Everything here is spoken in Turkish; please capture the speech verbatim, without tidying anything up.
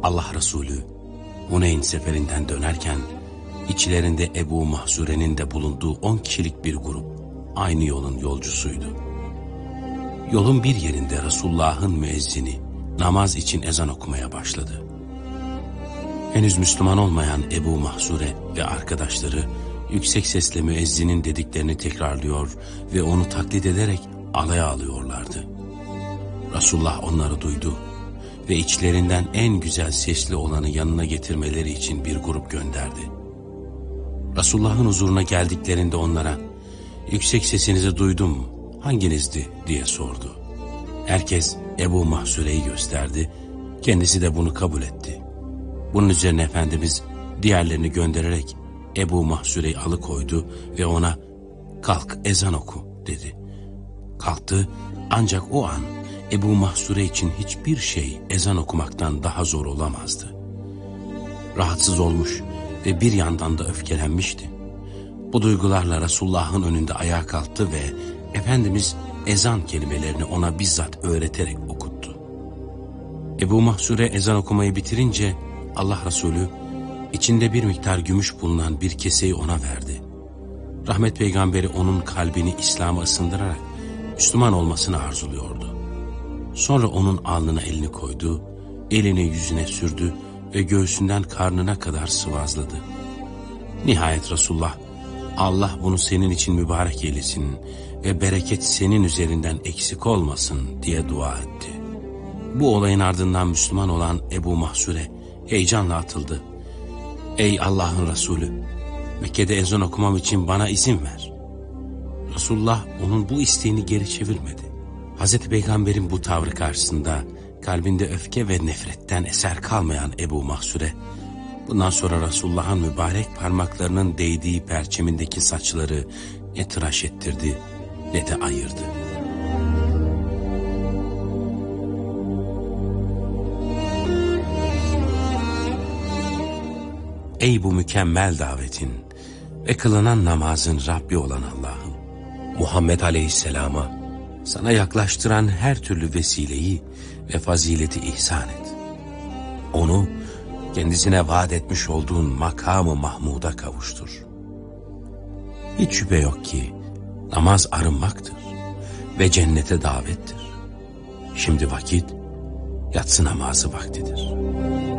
Allah Resulü Huneyn seferinden dönerken içlerinde Ebu Mahzure'nin de bulunduğu on kişilik bir grup aynı yolun yolcusuydu. Yolun bir yerinde Resulullah'ın müezzini namaz için ezan okumaya başladı. Henüz Müslüman olmayan Ebu Mahzure ve arkadaşları yüksek sesle müezzinin dediklerini tekrarlıyor ve onu taklit ederek alaya alıyorlardı. Resulullah onları duydu ve içlerinden en güzel sesli olanı yanına getirmeleri için bir grup gönderdi. Resulullah'ın huzuruna geldiklerinde onlara "Yüksek sesinizi duydum, hanginizdi?" diye sordu. Herkes Ebu Mahzure'yi gösterdi, kendisi de bunu kabul etti. Bunun üzerine Efendimiz diğerlerini göndererek Ebu Mahzure'yi alıkoydu ve ona "Kalk ezan oku" dedi. Kalktı, ancak o an Ebu Mahzure için hiçbir şey ezan okumaktan daha zor olamazdı. Rahatsız olmuş ve bir yandan da öfkelenmişti. Bu duygularla Resulullah'ın önünde ayağa kalktı ve Efendimiz ezan kelimelerini ona bizzat öğreterek okuttu. Ebu Mahzure ezan okumayı bitirince Allah Resulü içinde bir miktar gümüş bulunan bir keseyi ona verdi. Rahmet Peygamberi onun kalbini İslam'a ısındırarak Müslüman olmasını arzuluyordu. Sonra onun alnına elini koydu, elini yüzüne sürdü ve göğsünden karnına kadar sıvazladı. Nihayet Resulullah, "Allah bunu senin için mübarek eylesin ve bereket senin üzerinden eksik olmasın" diye dua etti. Bu olayın ardından Müslüman olan Ebu Mahzure heyecanla atıldı. "Ey Allah'ın Resulü, Mekke'de ezan okumam için bana izin ver." Resulullah onun bu isteğini geri çevirmedi. Hazreti Peygamber'in bu tavrı karşısında kalbinde öfke ve nefretten eser kalmayan Ebu Mahzure, bundan sonra Resulullah'ın mübarek parmaklarının değdiği perçemindeki saçları ne tıraş ettirdi ne de ayırdı. Ey bu mükemmel davetin ve kılınan namazın Rabbi olan Allah'ım, Muhammed Aleyhisselam'a sana yaklaştıran her türlü vesileyi ve fazileti ihsan et. Onu kendisine vaat etmiş olduğun makamı Mahmud'a kavuştur. Hiç şüphe yok ki namaz arınmaktır ve cennete davettir. Şimdi vakit yatsı namazı vaktidir.